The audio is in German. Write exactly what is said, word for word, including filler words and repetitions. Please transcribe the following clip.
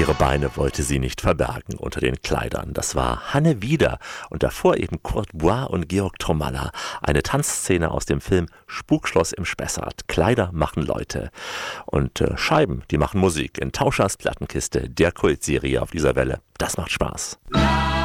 Ihre Beine wollte sie nicht verbergen unter den Kleidern. Das war Hanne Wieder und davor eben Kurt Bois und Georg Tromalla. Eine Tanzszene aus dem Film Spukschloss im Spessart. Kleider machen Leute. Und äh, Scheiben, die machen Musik. In Tauschers Plattenkiste, der Kultserie auf dieser Welle. Das macht Spaß.